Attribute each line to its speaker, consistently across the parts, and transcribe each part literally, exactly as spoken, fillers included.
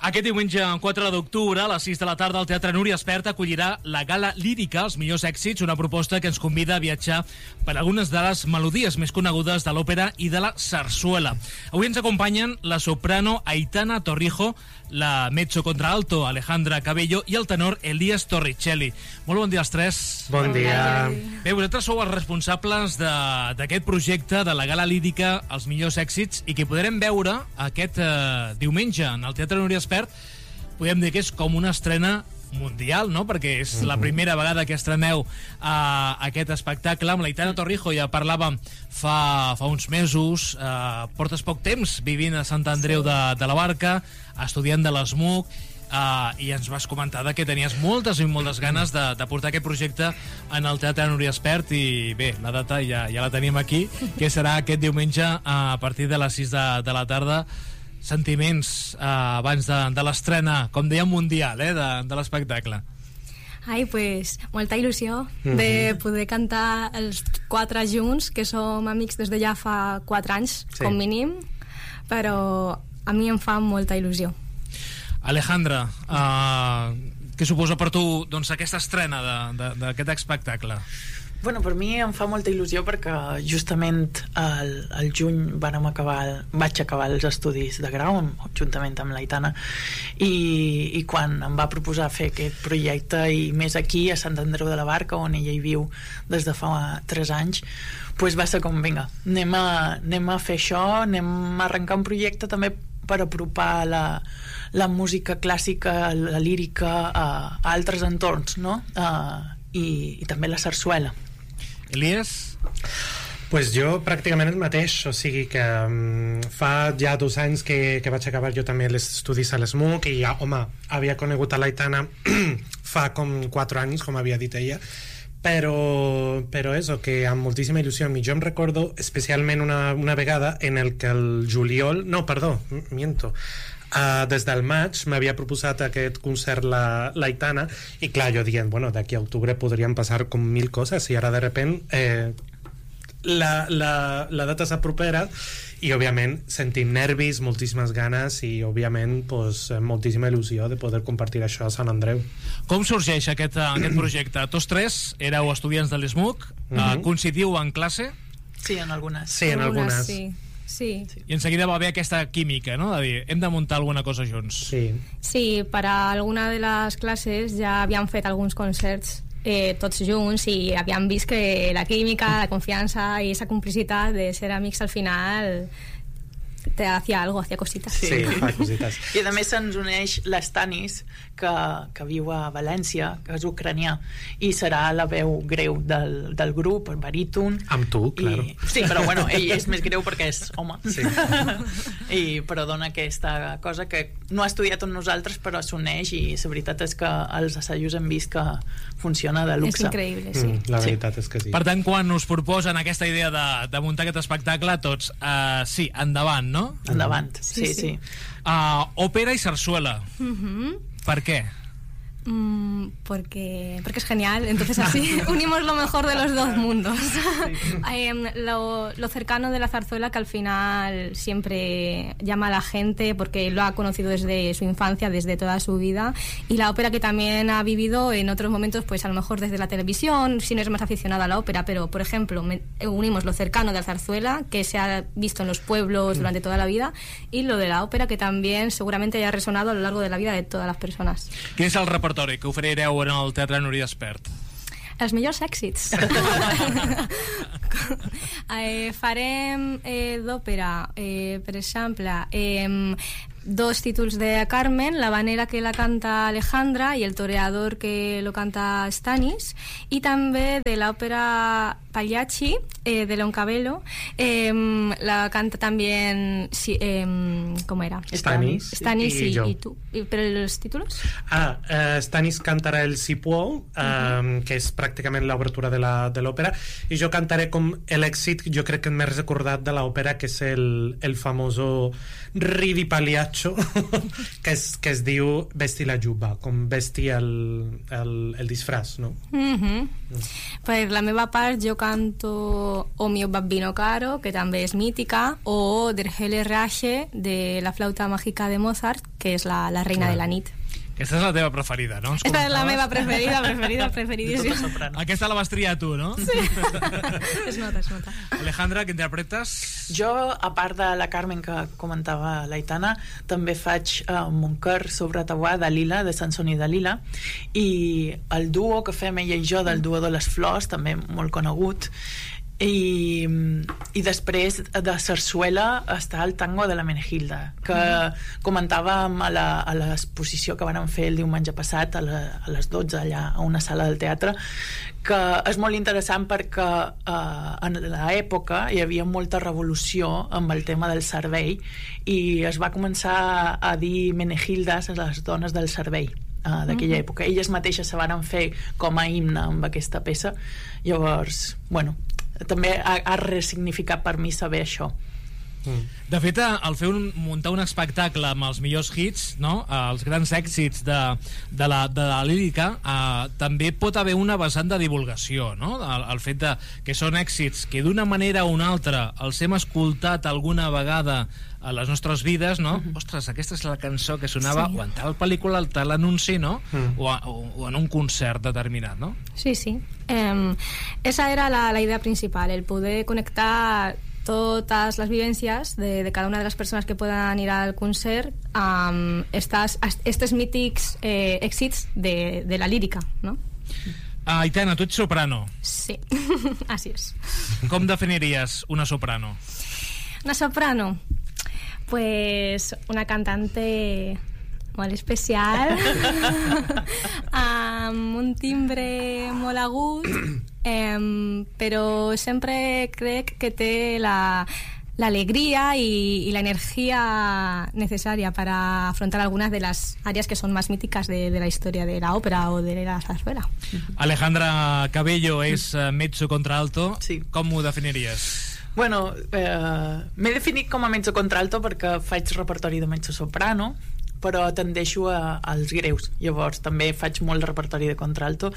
Speaker 1: Aquest diumenge, quatre d'octubre, a les sis de la tarda, el Teatre Núria Espert acollirà la Gala Lírica, els millors èxits, una proposta que ens convida a viatjar per algunes de les melodies més conegudes de l'òpera i de la sarsuela. Avui ens acompanyen la soprano Aitana Torrijo, la mezzo-contralto Alejandra Cabello i el tenor Elías Torricelli. Molt bon dia als tres.
Speaker 2: Bon dia.
Speaker 1: Bé, vosaltres sou els responsables d'aquest projecte de la Gala Lírica, els millors èxits, i que podrem veure aquest eh, diumenge en el Teatre Núria Espert. Podem dir que és com una estrena mundial, no? Perquè és la primera vegada que estreneu uh, aquest espectacle. Amb l'Aitana Torrijo ja parlàvem fa, fa uns mesos. Uh, portes poc temps vivint a Sant Andreu de, de la Barca, estudiant de l'ESMUC, uh, i ens vas comentar que tenies moltes i moltes ganes de, de portar aquest projecte en el Teatre Núria Espert, i bé, la data ja, ja la tenim aquí, que serà aquest diumenge uh, a partir de les sis de, de la tarda. Sentiments eh, abans de, de l'estrena, com dèiem, mundial, eh, de, de l'espectacle.
Speaker 3: Ai, pues, molta il·lusió mm-hmm. de poder cantar els quatre junts, que som amics des de ja fa quatre anys, sí. com mínim, però a mi em fa molta il·lusió.
Speaker 1: Alejandra, eh, què suposa per tu, doncs, aquesta estrena d'aquest espectacle?
Speaker 4: Bueno, per mi em fa molta il·lusió perquè justament al, al juny vam acabar, vaig acabar els estudis de grau juntament amb l'Aitana, i, i quan em va proposar fer aquest projecte, i més aquí a Sant Andreu de la Barca, on ella hi viu des de fa tres anys, pues va ser com, vinga, anem a, anem a fer això, anem a arrencar un projecte també per apropar la, la música clàssica, la lírica a, a altres entorns, no? Uh, i, i també la sarsuela.
Speaker 1: Elias?
Speaker 2: Pues jo pràcticament el mateix, o sigui que um, fa ja dos anys que, que vaig acabar jo també els estudis a l'ESMUC, i ja, home, havia conegut a l'Aitana fa com quatre anys, com havia dit ella, però, però és que amb moltíssima il·lusió. I jo em recordo especialment una, una vegada en el que el juliol, no, perdó, miento, Uh, des del maig m'havia proposat aquest concert la, l'Aitana, i clar, jo dient, bueno, d'aquí a octubre podrien passar com mil coses, i ara de repent eh, la, la, la data s'apropera, i òbviament sentim nervis, moltíssimes ganes, i òbviament pues, moltíssima il·lusió de poder compartir això a Sant Andreu.
Speaker 1: Com sorgeix aquest, aquest projecte? Tots tres éreu estudiants de l'ESMUC, uh-huh. uh, coincidiu en classe?
Speaker 4: Sí, en algunes.
Speaker 2: Sí, en algunes.
Speaker 3: algunes sí. Sí.
Speaker 1: I en seguida va haver aquesta química, no? De dir, hem de muntar alguna cosa junts.
Speaker 2: Sí,
Speaker 3: sí, per a alguna de les classes ja havíem fet alguns concerts eh, tots junts, i havíem vist que la química, la confiança i esa complicitat de ser amics al final te hacía algo, hacía cositas.
Speaker 2: Sí, sí, fa cositas.
Speaker 4: I a més se'ns uneix l'Stanis, que, que viu a València, que és ucranià, i serà la veu greu del, del grup, el baríton.
Speaker 2: Amb tu, claro.
Speaker 4: I, sí, però bueno, ell és més greu perquè és home.
Speaker 2: Sí.
Speaker 4: I, però dona aquesta cosa que no ha estudiat amb nosaltres, però s'uneix, i la veritat és que els assajos hem vist que funciona de luxe.
Speaker 3: És increïble, sí.
Speaker 2: Mm, la veritat
Speaker 4: sí.
Speaker 2: és que sí.
Speaker 1: Per tant, quan us proposen aquesta idea de, de muntar aquest espectacle, tots, uh, sí, endavant, no?
Speaker 4: Endavant,
Speaker 3: sí,
Speaker 4: sí, sí.
Speaker 3: sí.
Speaker 1: Uh, òpera i sarsuela.
Speaker 3: Uh-huh.
Speaker 1: ¿Per qué?
Speaker 3: Mm, porque, porque es genial, entonces así unimos lo mejor de los dos mundos. eh, lo, lo cercano de la zarzuela, que al final siempre llama a la gente porque lo ha conocido desde su infancia, desde toda su vida, y la ópera, que también ha vivido en otros momentos, pues a lo mejor desde la televisión, si no es más aficionado a la ópera, pero por ejemplo me, unimos lo cercano de la zarzuela, que se ha visto en los pueblos durante toda la vida, y lo de la ópera, que también seguramente haya resonado a lo largo de la vida de todas las personas.
Speaker 1: Quin és el repertori que oferireu en el Teatre Núria Espert?
Speaker 3: Els millors èxits. eh, farem eh, d'òpera, eh, per exemple, eh, dos títulos de Carmen, la habanera, que la canta Alejandra, y el toreador, que lo canta Stanis, y també de l'òpera Pagliacci, eh, de Leoncabello, eh, la canta también, sí, eh, ¿cómo era?
Speaker 2: Stanis,
Speaker 3: Stanis y,
Speaker 2: y, y,
Speaker 3: y tú. ¿Y, ¿Pero los títulos?
Speaker 2: Ah, uh, Stanis cantarà el Si può, um, uh-huh. que és pràcticament l'obertura de la, de l'òpera, i jo cantaré com l'èxit, jo crec que més recordat de l'òpera, que és el, el famoso Ridi Pagliacci, borratxo que es, que es diu vestir la juba, com vestir el, el, el disfraç, no?
Speaker 3: Mm-hmm. Mm. Per la meva part jo canto O mio babbino caro, que també és mítica, o Der helle Rache de la flauta màgica de Mozart, que és la, la reina ah. de la nit.
Speaker 1: Aquesta és la teva preferida, no?
Speaker 3: Aquesta és la meva preferida, preferida, preferidíssima.
Speaker 1: Aquesta la vas triar tu, no?
Speaker 3: Sí. Es nota, es nota.
Speaker 1: Alejandra, què interpretes?
Speaker 4: Jo, a part de la Carmen que comentava l'Aitana, també faig uh, Montcor sobre Tauà de Lila, de Sansón i Dalila, i el duo que fem ella i jo del duo de les flors, també molt conegut, i, i després de sarsuela està el tango de la Menegilda, que comentàvem a la, a l'exposició que van fer el diumenge passat a, la, a les dotze allà a una sala del teatre, que és molt interessant perquè eh, en l'època hi havia molta revolució amb el tema del servei i es va començar a dir Menegildes a les dones del servei uh, d'aquella mm-hmm. època. Elles mateixes se van fer com a himne amb aquesta peça. Llavors, bueno, també ha, ha resignificat per mi saber això.
Speaker 1: De fet, al fer un, muntar un espectacle amb els millors hits, no? Els grans èxits de, de, la, de la lírica, eh, també pot haver una vessant de divulgació, no? El, el fet de, que són èxits que d'una manera o una altra els hem escoltat alguna vegada a les nostres vides, no? Uh-huh. Ostres, aquesta és la cançó que sonava sí. o en tal pel·lícula, en tal anunci, no? Uh-huh. o, a, o, o en un concert determinat, no?
Speaker 3: Sí, sí. Eh, esa era la, la idea principal, el poder conectar totes les vivències de, de cada una de les persones que poden ir al concert amb estes, estes mítics eh, èxits de, de la lírica, no?
Speaker 1: Ah, Aitana, tu ets soprano.
Speaker 3: Sí, así es.
Speaker 1: Com definiries una soprano?
Speaker 3: Una soprano, pues una cantante molt especial amb un timbre molt agut, eh, però sempre crec que té la l'alegría y, y la energía necesaria para afrontar algunas de las áreas que son más míticas de, de la historia de la ópera o de la zarzuela.
Speaker 1: Alejandra Cabello és uh, mezzo contralto.
Speaker 4: Sí.
Speaker 1: Com ho definiries?
Speaker 4: Bueno, eh, m'he definit com a mezzo contralto perquè faig repertori de mezzo soprano, però tendeixo a, als greus, llavors també faig molt repertori de contralto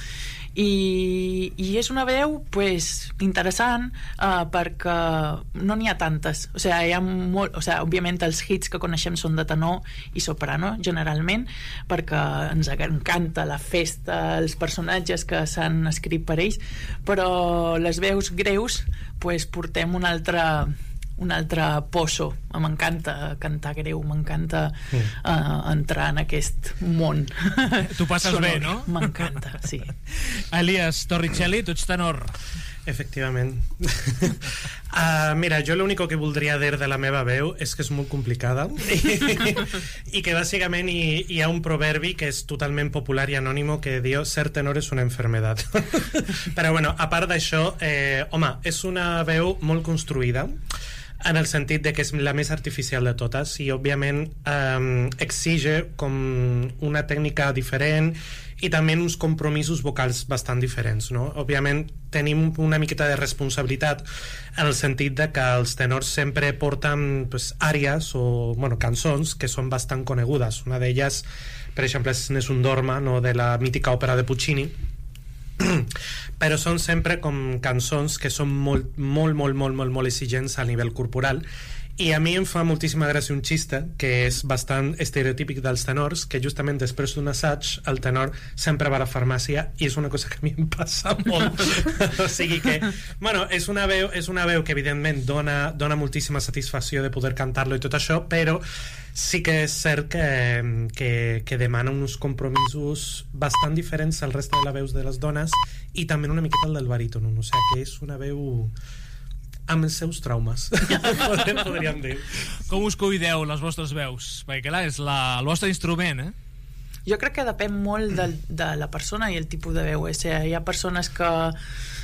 Speaker 4: i, i és una veu pues, interessant uh, perquè no n'hi ha tantes, o sigui, hi ha molt, o sigui, òbviament els hits que coneixem són de tenor i soprano generalment, perquè ens encanta la festa, els personatges que s'han escrit per ells, però les veus greus pues, portem un altre un altre pozo. M'encanta cantar greu, m'encanta sí. uh, entrar en aquest món.
Speaker 1: Tu passes sonor. Bé, no?
Speaker 4: M'encanta, sí.
Speaker 1: Elias Torricelli, tu ets tenor.
Speaker 2: Efectivament. uh, mira, jo l'únic que voldria dir de la meva veu és que és molt complicada i, i que bàsicament hi, hi ha un proverbi que és totalment popular i anònimo que diu ser tenor és una enfermedad. Però bueno, a part d'això, eh, home, és una veu molt construïda en el sentit de que és la més artificial de totes i òbviament eh, exige com una tècnica diferent i també uns compromisos vocals bastant diferents, no? Òbviament tenim una miqueta de responsabilitat en el sentit de que els tenors sempre porten pues, àrees o bueno, cançons que són bastant conegudes. Una d'elles, per exemple, és Nessun Dorma, no? De la mítica òpera de Puccini, però són sempre com cançons que són molt, molt, molt, molt, molt, molt exigents a nivell corporal i a mi em fa moltíssima gràcia un xiste que és bastant estereotípic dels tenors, que justament després d'un assaig el tenor sempre va a la farmàcia i és una cosa que a mi em passa molt o sigui que, bueno, és una veu, és una veu que evidentment dona, dona moltíssima satisfacció de poder cantar-lo i tot això, però sí que és cert que, que, que demana uns compromisos bastant diferents al reste de les veus de les dones i també una miqueta el del baríton, o sigui que és una veu amb els seus traumes podríem dir.
Speaker 1: Com us cuideu les vostres veus? Perquè clar, és la, el vostre instrument, eh?
Speaker 4: Jo crec que depèn molt de, de la persona i el tipus de veu. O sigui, hi ha persones que